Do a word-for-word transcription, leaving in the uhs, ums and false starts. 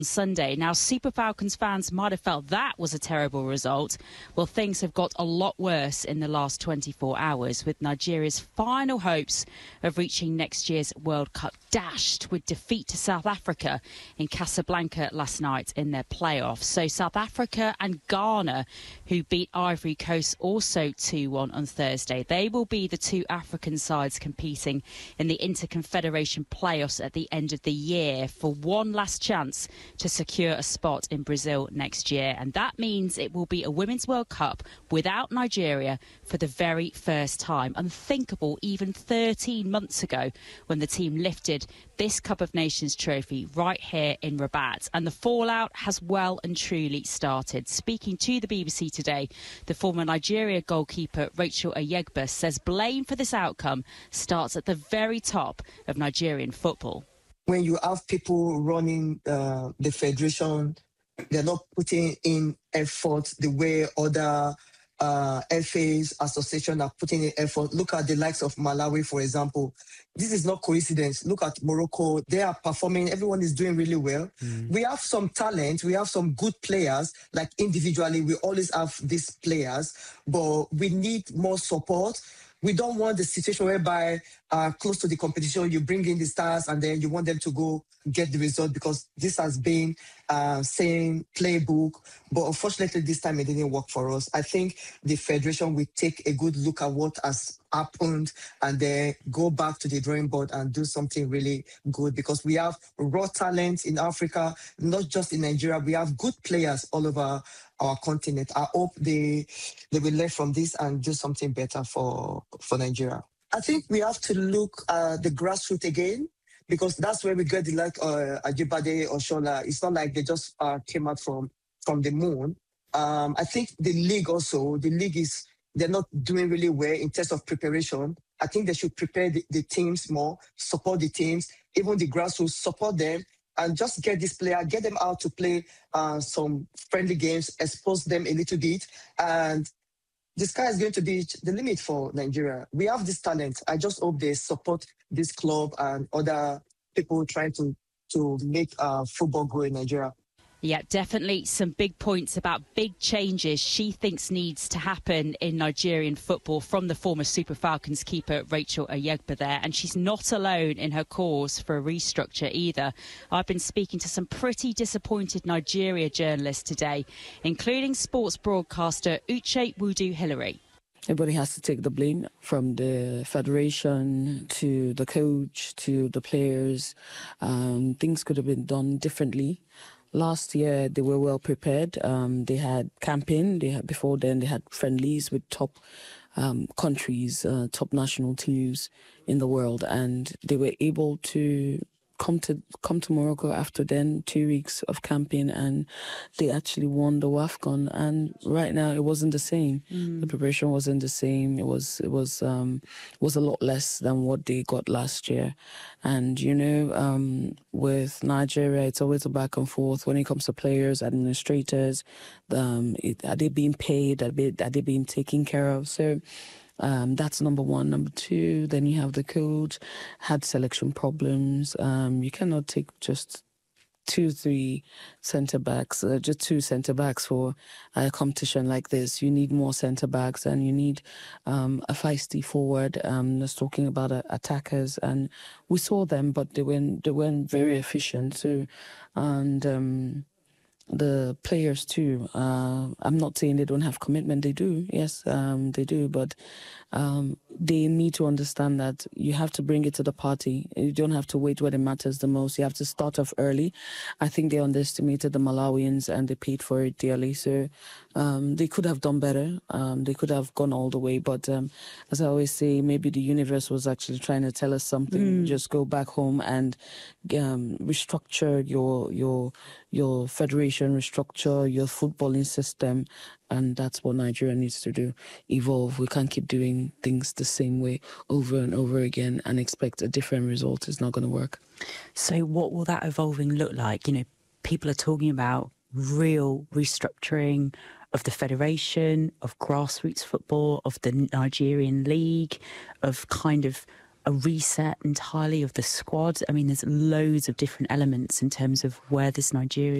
Sunday. Now, Super Falcons fans might have felt that was a terrible result. Well, things have got a lot worse in the last twenty-four hours, with Nigeria's final hopes of reaching next year's World Cup dashed with defeat to South Africa in Casablanca last night in their playoffs. So South Africa and Ghana, who beat Ivory Coast also two one on Thursday, they will be the two African sides competing in the Interconfederation playoffs at the end of the year for one last chance to secure a spot in Brazil next year. And that means it will be a Women's World Cup without Nigeria for the very first time. Unthinkable even thirteen months ago when the team lifted this Cup of Nations trophy right here in Rabat. And the fallout has well and truly started. Speaking to the B B C today, the former Nigeria goalkeeper Rachel Ayegba says blame for this outcome starts at the very top of Nigerian football. When you have people running uh, the federation, they're not putting in effort the way other uh, F As, associations are putting in effort. Look at the likes of Malawi, for example. This is not coincidence. Look at Morocco. They are performing. Everyone is doing really well. Mm. We have some talent. We have some good players. Like individually, we always have these players, but we need more support. We don't want the situation whereby uh, close to the competition, you bring in the stars and then you want them to go get the result, because this has been uh, same playbook. But unfortunately, this time it didn't work for us. I think the federation will take a good look at what has happened and then go back to the drawing board and do something really good, because we have raw talent in Africa, not just in Nigeria. We have good players all over our continent. I hope they they will learn from this and do something better for, for Nigeria. I think we have to look at the grassroots again, because that's where we get the like uh, Ajibade or Shola. It's not like they just uh, came out from, from the moon. Um, I think the league also, the league is, they're not doing really well in terms of preparation. I think they should prepare the, the teams more, support the teams, even the grassroots, support them, and just get this player, get them out to play uh, some friendly games, expose them a little bit. And the sky is going to be the limit for Nigeria. We have this talent. I just hope they support this club and other people trying to, to make uh, football grow in Nigeria. Yeah, definitely some big points about big changes she thinks needs to happen in Nigerian football from the former Super Falcons keeper Rachel Ayegba there. And she's not alone in her cause for a restructure either. I've been speaking to some pretty disappointed Nigeria journalists today, including sports broadcaster Uche Wudu-Hillary. Everybody has to take the blame, from the federation to the coach to the players. Um, things could have been done differently. Last year, they were well prepared. Um, they had camping. They had, before then, they had friendlies with top um, countries, uh, top national teams in the world, and they were able to come to come to Morocco after then two weeks of camping, and they actually won the WAFCON. And right now, it wasn't the same. Mm. The preparation wasn't the same. It was it was um, was a lot less than what they got last year. And you know, um, with Nigeria, it's always a back and forth when it comes to players, administrators. Um, it, are they being paid? Are they, are they being taken care of? So. Um, that's number one. Number two, then you have the coach, had selection problems. Um, you cannot take just two, three centre-backs, uh, just two centre-backs for a competition like this. You need more centre-backs, and you need um, a feisty forward. Um, just talking about uh, attackers, and we saw them, but they weren't, they weren't very efficient. So, and... Um, the players too. Uh, I'm not saying they don't have commitment. They do, yes, um, they do. But um, they need to understand that you have to bring it to the party. You don't have to wait when it matters the most. You have to start off early. I think they underestimated the Malawians and they paid for it dearly. So um, they could have done better. Um, they could have gone all the way. But um, as I always say, maybe the universe was actually trying to tell us something. Mm. Just go back home and um, restructure your your your federation, restructure your footballing system, and that's what Nigeria needs to do. Evolve. We can't keep doing things the same way over and over again and expect a different result. It's not going to work. So what will that evolving look like? You know, people are talking about real restructuring of the federation, of grassroots football, of the Nigerian league, of kind of a reset entirely of the squad? I mean, there's loads of different elements in terms of where this Nigeria